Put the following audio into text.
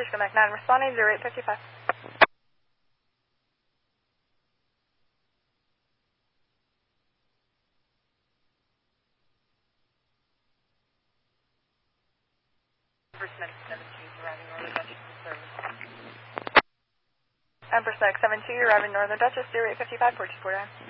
Dutchess, Quebec 9, responding 0855. Empress X 72, arriving Northern Dutchess, 0855, 4249.